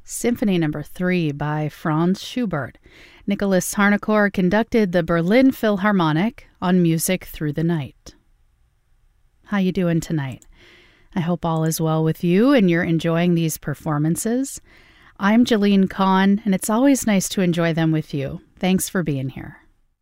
Symphony No. 3 by Franz Schubert. Nicholas Harnoncourt conducted the Berlin Philharmonic on Music Through the Night. How you doing tonight? I hope all is well with you and you're enjoying these performances. I'm Jalene Kahn, and it's always nice to enjoy them with you. Thanks for being here.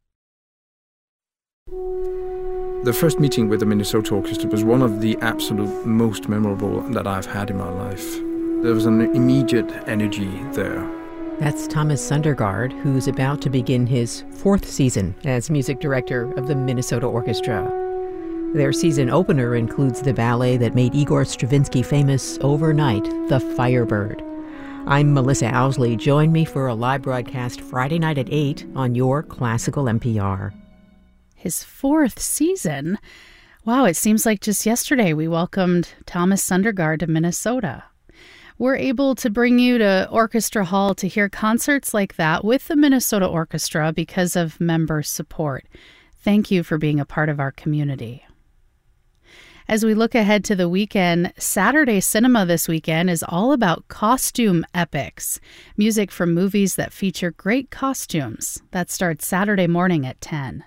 The first meeting with the Minnesota Orchestra was one of the absolute most memorable that I've had in my life. There was an immediate energy there. That's Thomas Sundergaard, who's about to begin his fourth season as music director of the Minnesota Orchestra. Their season opener includes the ballet that made Igor Stravinsky famous overnight, The Firebird. I'm Melissa Owsley. Join me for a live broadcast Friday night at 8 on your Classical NPR. His fourth season? Wow, it seems like just yesterday we welcomed Thomas Sundergaard to Minnesota. We're able to bring you to Orchestra Hall to hear concerts like that with the Minnesota Orchestra because of member support. Thank you for being a part of our community. As we look ahead to the weekend, Saturday Cinema this weekend is all about costume epics, music from movies that feature great costumes. That starts Saturday morning at 10.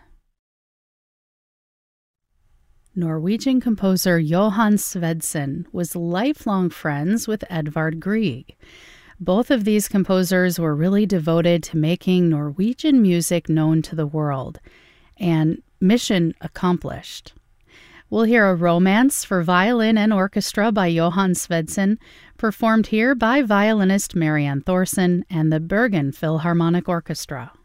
Norwegian composer Johan Svendsen was lifelong friends with Edvard Grieg. Both of these composers were really devoted to making Norwegian music known to the world, and mission accomplished. We'll hear a romance for violin and orchestra by Johan Svendsen, performed here by violinist Marianne Thorson and the Bergen Philharmonic Orchestra.